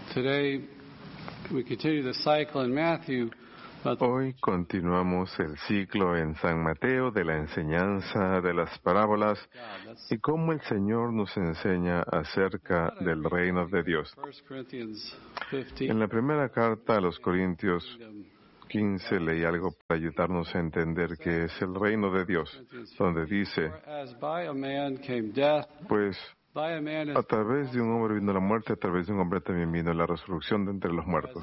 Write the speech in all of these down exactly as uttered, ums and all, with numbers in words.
Today we continue the cycle in Matthew. Hoy continuamos el ciclo en San Mateo de la enseñanza de las parábolas y cómo el Señor nos enseña acerca del reino de Dios. En la primera carta a los Corintios quince leí algo para ayudarnos a entender qué es el reino de Dios, donde dice, pues a través de un hombre vino la muerte, a través de un hombre también vino la resurrección de entre los muertos.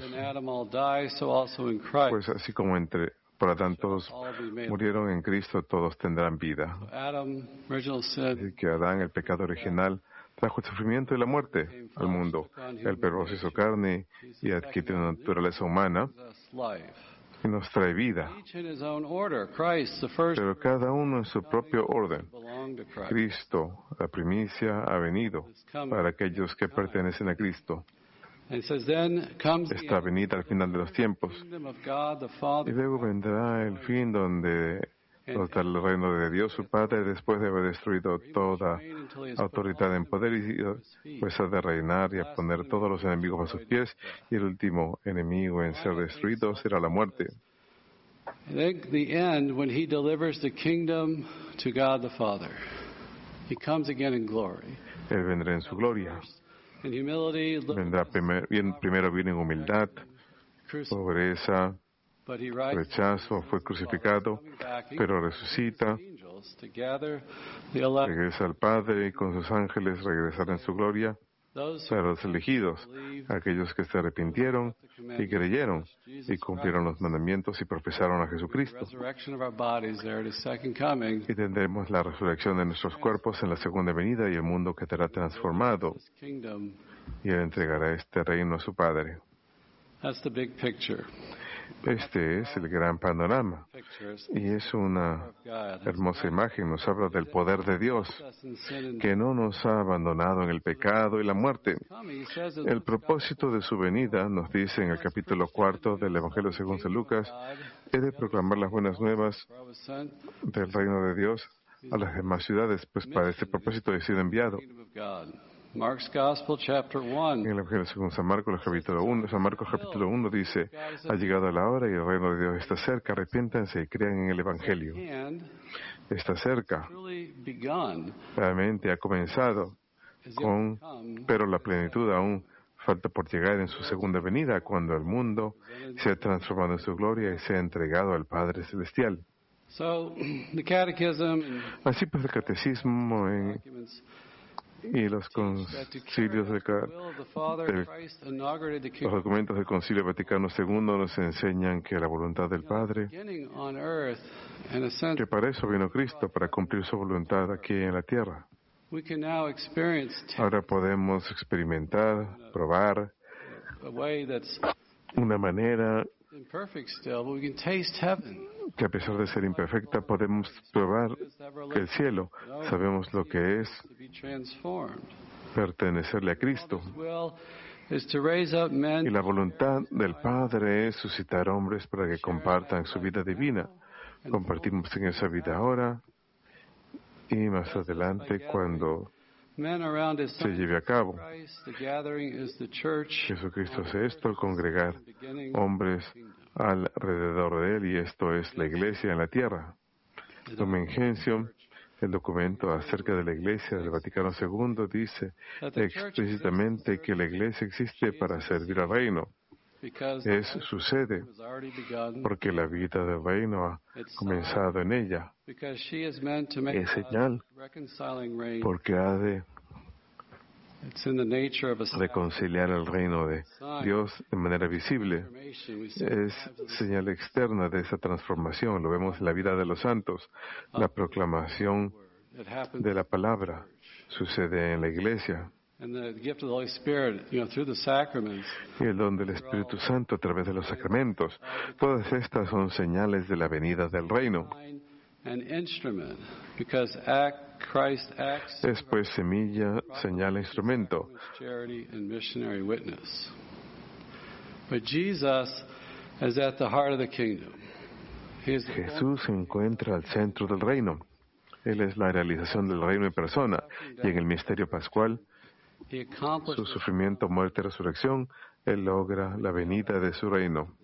Pues así como entre por Adán todos murieron, en Cristo todos tendrán vida. Así que Adán, el pecado original, trajo el sufrimiento y la muerte al mundo. El perro se hizo carne y adquirió una naturaleza humana y nos trae vida. Pero cada uno en su propio orden. Cristo, la primicia, ha venido para aquellos que pertenecen a Cristo. Esta venida al final de los tiempos. Y luego vendrá el fin donde está el reino de Dios, su Padre, después de haber destruido toda autoridad en poder, y pues ha de reinar y a poner todos los enemigos a sus pies, y el último enemigo en ser destruido será la muerte. The end, when he delivers the kingdom to God the Father, he comes again in glory. Él vendrá en su gloria. In humility, vendrá primer, bien, primero viene en humildad, pobreza, rechazo, fue crucificado, pero resucita, regresa al Padre y con sus ángeles regresará en su gloria para los elegidos, aquellos que se arrepintieron y creyeron y cumplieron los mandamientos y profesaron a Jesucristo. Y tendremos la resurrección de nuestros cuerpos en la segunda venida y el mundo quedará transformado, y Él entregará este reino a su Padre. Este es el gran panorama y es una hermosa imagen. Nos habla del poder de Dios, que no nos ha abandonado en el pecado y la muerte. El propósito de su venida, nos dice en el capítulo cuarto del Evangelio según San Lucas, es de proclamar las buenas nuevas del reino de Dios a las demás ciudades, pues para este propósito he sido enviado. Mark's Gospel, chapter one. En el Evangelio según San Marcos, capítulo uno, San Marcos capítulo uno dice, ha llegado la hora y el reino de Dios está cerca, arrepiéntanse y crean en el Evangelio. Está cerca, realmente ha comenzado, con, pero la plenitud aún falta por llegar en su segunda venida, cuando el mundo se ha transformado en su gloria y se ha entregado al Padre Celestial. Así pues el catecismo en y los concilios del, del, los documentos del Concilio Vaticano segundo nos enseñan que la voluntad del Padre, que para eso vino Cristo, para cumplir su voluntad aquí en la tierra. Ahora podemos experimentar, probar una manera que a pesar de ser imperfecta podemos probar el cielo. Sabemos lo que es pertenecerle a Cristo. Y la voluntad del Padre es suscitar hombres para que compartan su vida divina. Compartimos en esa vida ahora y más adelante cuando se lleve a cabo. Jesucristo hace esto al congregar hombres alrededor de Él, y esto es la Iglesia en la tierra. Lumen Gentium, el documento acerca de la Iglesia del Vaticano segundo, dice explícitamente que la Iglesia existe para servir al reino. Es su sede, porque la vida del reino ha comenzado en ella. Es señal, porque ha de reconciliar el reino de Dios de manera visible. Es señal externa de esa transformación. Lo vemos en la vida de los santos. La proclamación de la palabra sucede en la Iglesia. Y el don del Espíritu Santo a través de los sacramentos. Todas estas son señales de la venida del reino. Es pues semilla, señal e instrumento. Jesús se encuentra al centro del reino. Él es la realización del reino en persona, y en el misterio pascual su sufrimiento, muerte y resurrección, Él logra la venida de su reino.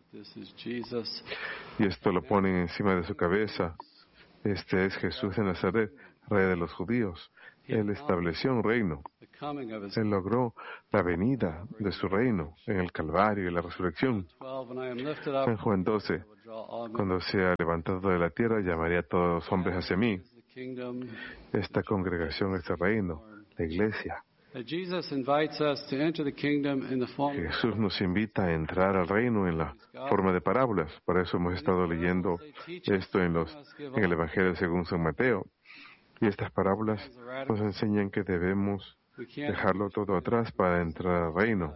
Y esto lo ponen encima de su cabeza. Este es Jesús de Nazaret, Rey de los judíos. Él estableció un reino. Él logró la venida de su reino en el Calvario y la resurrección. En Juan doce, cuando sea levantado de la tierra, llamaré a todos los hombres hacia mí. Esta congregación es el reino, la iglesia. Jesús nos invita a entrar al reino en la forma de parábolas. Por eso hemos estado leyendo esto en, los, en el Evangelio según San Mateo. Y estas parábolas nos enseñan que debemos dejarlo todo atrás para entrar al reino.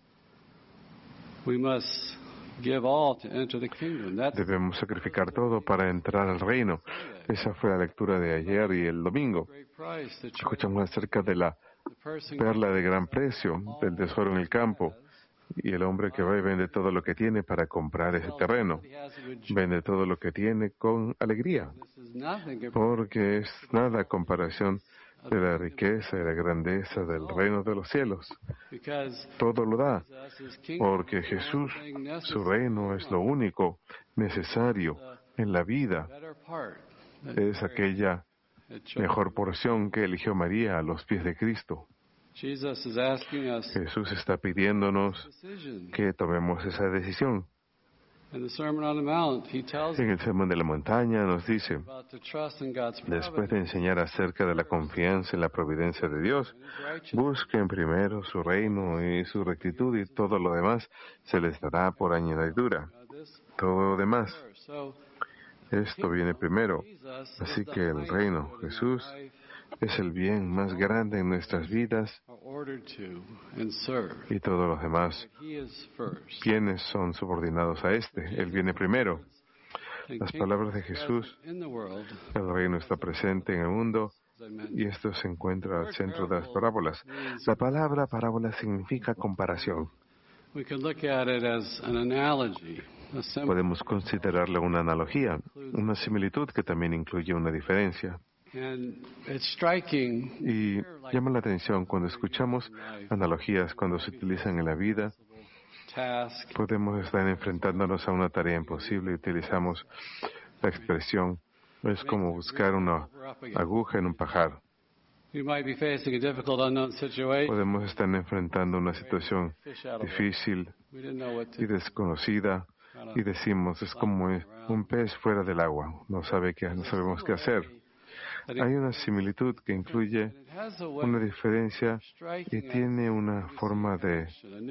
Debemos sacrificar todo para entrar al reino. Esa fue la lectura de ayer y el domingo. Escuchamos acerca de la perla de gran precio, del tesoro en el campo, y el hombre que va y vende todo lo que tiene para comprar ese terreno. Vende todo lo que tiene con alegría, porque es nada a comparación de la riqueza y la grandeza del reino de los cielos. Todo lo da, porque Jesús, su reino, es lo único necesario en la vida. Es aquella mejor porción que eligió María a los pies de Cristo. Jesús está pidiéndonos que tomemos esa decisión. En el Sermón de la Montaña nos dice, después de enseñar acerca de la confianza en la providencia de Dios, busquen primero su reino y su rectitud y todo lo demás se les dará por añadidura. Todo lo demás. Esto viene primero. Así que el reino, Jesús, es el bien más grande en nuestras vidas y todos los demás bienes son subordinados a este. Él viene primero. Las palabras de Jesús, el reino está presente en el mundo y esto se encuentra al centro de las parábolas. La palabra parábola significa comparación. Podemos considerarla una analogía, una similitud que también incluye una diferencia. Y llama la atención cuando escuchamos analogías, cuando se utilizan en la vida, podemos estar enfrentándonos a una tarea imposible y utilizamos la expresión, es como buscar una aguja en un pajar. Podemos estar enfrentando una situación difícil y desconocida y decimos, es como un pez fuera del agua, no sabe qué, no sabemos qué hacer. Hay una similitud que incluye una diferencia y tiene una forma de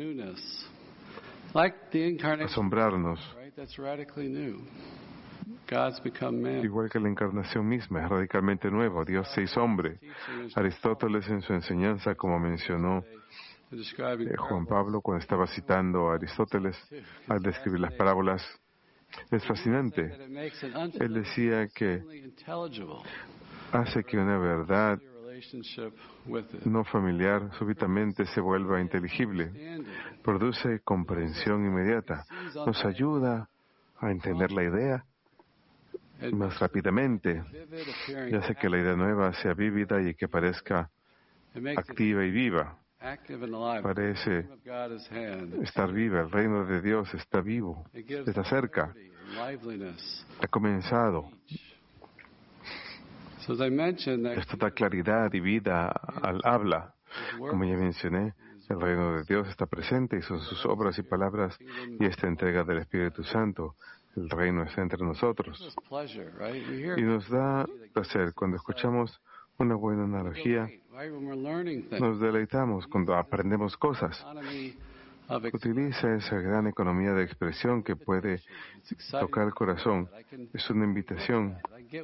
asombrarnos. Igual que la encarnación misma es radicalmente nueva, Dios se hizo hombre. Aristóteles en su enseñanza, como mencionó eh, Juan Pablo cuando estaba citando a Aristóteles al describir las parábolas, es fascinante. Él decía que hace que una verdad no familiar súbitamente se vuelva inteligible. Produce comprensión inmediata. Nos ayuda a entender la idea más rápidamente. Y hace que la idea nueva sea vívida y que parezca activa y viva. Parece estar viva. El reino de Dios está vivo, está cerca, ha comenzado. Esto da claridad y vida al habla. Como ya mencioné, el reino de Dios está presente y son sus obras y palabras y esta entrega del Espíritu Santo. El reino está entre nosotros. Y nos da placer cuando escuchamos una buena analogía. Nos deleitamos cuando aprendemos cosas. Utiliza esa gran economía de expresión que puede tocar el corazón. Es una invitación.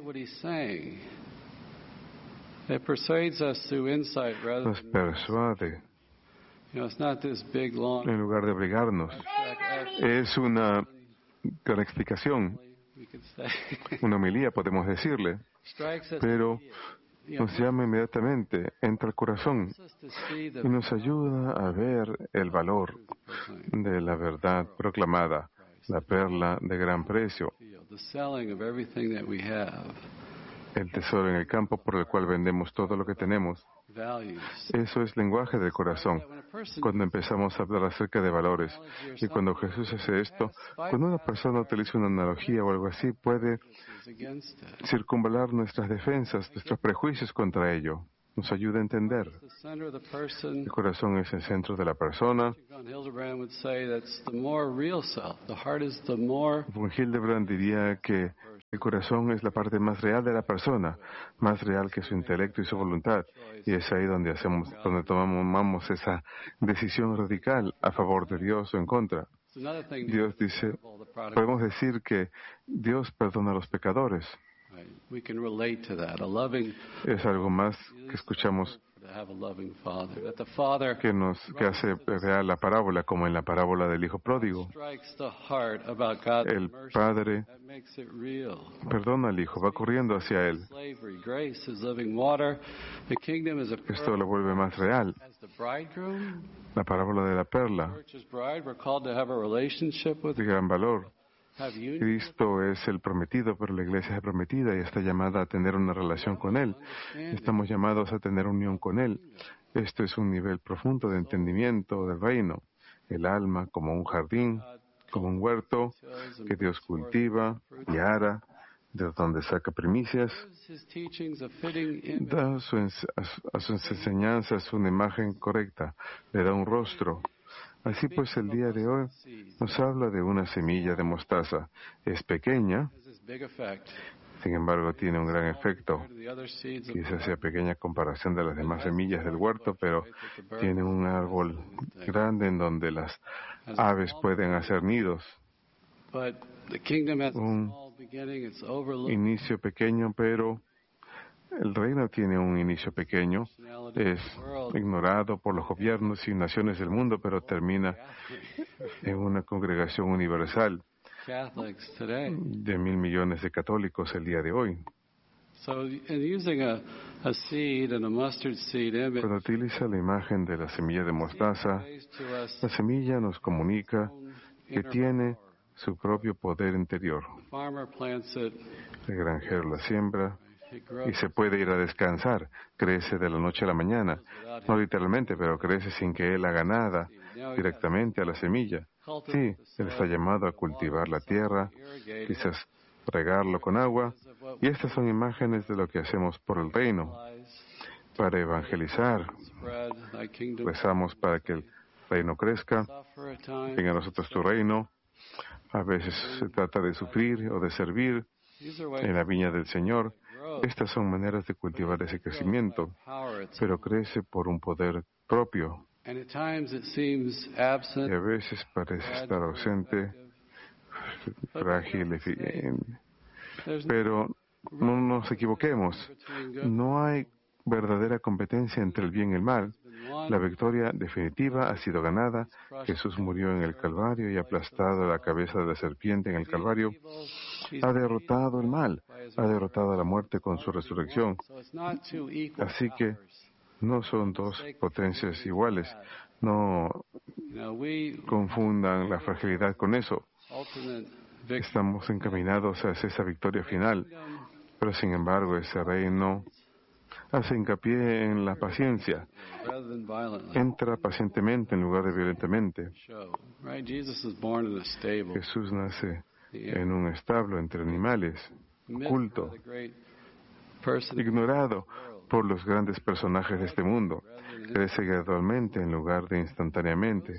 Nos persuade en lugar de obligarnos. Es una gran explicación, una homilía, podemos decirle, pero nos llama inmediatamente, entra al corazón y nos ayuda a ver el valor de la verdad proclamada, la perla de gran precio. el tesoro en el campo por el cual vendemos todo lo que tenemos. Eso es lenguaje del corazón. Cuando empezamos a hablar acerca de valores, y cuando Jesús hace esto, cuando una persona utiliza una analogía o algo así, puede circunvalar nuestras defensas, nuestros prejuicios contra ello. Nos ayuda a entender. El corazón es el centro de la persona. Von Hildebrand diría que el corazón es la parte más real de la persona, más real que su intelecto y su voluntad. Y es ahí donde hacemos, donde tomamos esa decisión radical a favor de Dios o en contra. Dios dice, podemos decir que Dios perdona a los pecadores. Es algo más que escuchamos que nos que hace real la parábola, como en la parábola del hijo pródigo. El padre perdona al hijo, va corriendo hacia él. Esto lo vuelve más real. La parábola de la perla, de gran valor. Cristo es el prometido, pero la iglesia es prometida y está llamada a tener una relación con Él. Estamos llamados a tener unión con Él. Esto es un nivel profundo de entendimiento del reino. El alma como un jardín, como un huerto que Dios cultiva y ara, de donde saca primicias. Da a, su, a sus enseñanzas una imagen correcta, le da un rostro. Así pues, el día de hoy nos habla de una semilla de mostaza. Es pequeña, sin embargo tiene un gran efecto. Quizás sea pequeña comparación de las demás semillas del huerto, pero tiene un árbol grande en donde las aves pueden hacer nidos. Un inicio pequeño, pero el reino tiene un inicio pequeño, es ignorado por los gobiernos y naciones del mundo, pero termina en una congregación universal de mil millones de católicos el día de hoy. Cuando utiliza la imagen de la semilla de mostaza, la semilla nos comunica que tiene su propio poder interior. El granjero la siembra y se puede ir a descansar. Crece de la noche a la mañana. No literalmente, pero crece sin que él haga nada directamente a la semilla. Sí, él está llamado a cultivar la tierra, quizás regarlo con agua. Y estas son imágenes de lo que hacemos por el reino. Para evangelizar, rezamos para que el reino crezca. Venga a nosotros tu reino. A veces se trata de sufrir o de servir en la viña del Señor. Estas son maneras de cultivar ese crecimiento, pero crece por un poder propio. Y a veces parece estar ausente, frágil, pero no nos equivoquemos. No hay verdadera competencia entre el bien y el mal. La victoria definitiva ha sido ganada. Jesús murió en el Calvario y aplastado la cabeza de la serpiente en el Calvario. Ha derrotado el mal, ha derrotado la muerte con su resurrección. Así que no son dos potencias iguales. No confundan la fragilidad con eso. Estamos encaminados hacia esa victoria final, pero sin embargo ese reino hace hincapié en la paciencia. Entra pacientemente en lugar de violentamente. Jesús nace en un establo entre animales, oculto, ignorado por los grandes personajes de este mundo. Crece gradualmente en lugar de instantáneamente.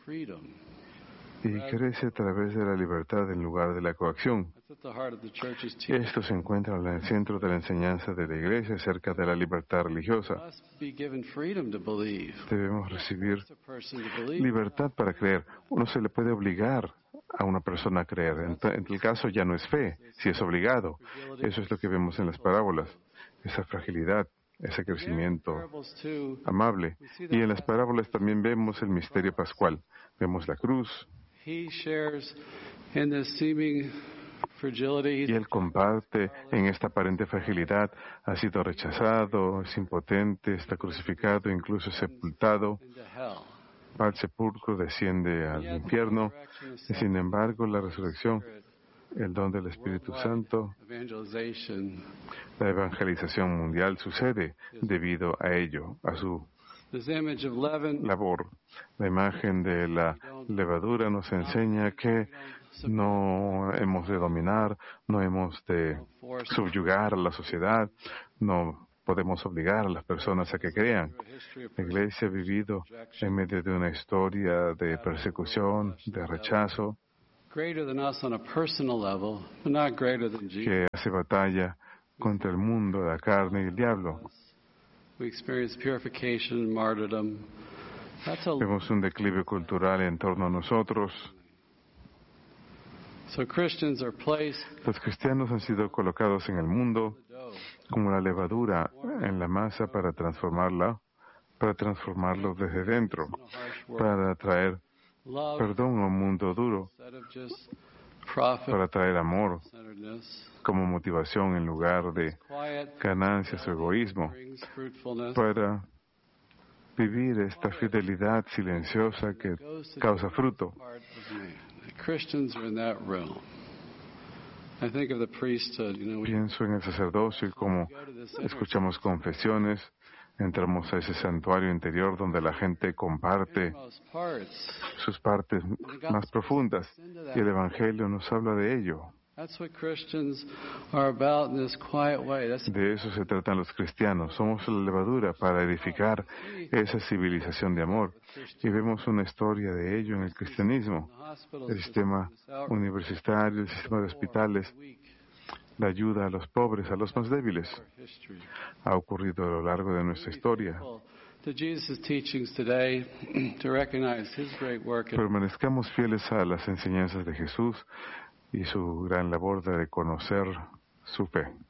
Y crece a través de la libertad en lugar de la coacción. Esto se encuentra en el centro de la enseñanza de la Iglesia acerca de la libertad religiosa. Debemos recibir libertad para creer. Uno se le puede obligar a una persona a creer. En el caso ya no es fe, si es obligado. Eso es lo que vemos en las parábolas. Esa fragilidad, ese crecimiento amable. Y en las parábolas también vemos el misterio pascual. Vemos la cruz. Y él comparte en esta aparente fragilidad. Ha sido rechazado, es impotente, está crucificado, incluso sepultado. Va al sepulcro, desciende al infierno. Y sin embargo, la resurrección el don del Espíritu Santo, la evangelización mundial sucede debido a ello, a su labor. La imagen de la levadura nos enseña que no hemos de dominar, no hemos de subyugar a la sociedad, no podemos obligar a las personas a que crean. La Iglesia ha vivido en medio de una historia de persecución, de rechazo, que hace batalla contra el mundo, la carne y el diablo. Vemos un declive cultural en torno a nosotros. Los cristianos han sido colocados en el mundo como la levadura en la masa para transformarla, para transformarlo desde dentro, para traer perdón a un mundo duro, para traer amor como motivación en lugar de ganancias o egoísmo, para vivir esta fidelidad silenciosa que causa fruto. Pienso en el sacerdocio y como escuchamos confesiones, entramos a ese santuario interior donde la gente comparte sus partes más profundas y el Evangelio nos habla de ello. De eso se tratan los cristianos. Somos la levadura para edificar esa civilización de amor. Y vemos una historia de ello en el cristianismo. El sistema universitario, el sistema de hospitales, la ayuda a los pobres, a los más débiles. Ha ocurrido a lo largo de nuestra historia. Permanezcamos fieles a las enseñanzas de Jesús y su gran labor de reconocer su fe.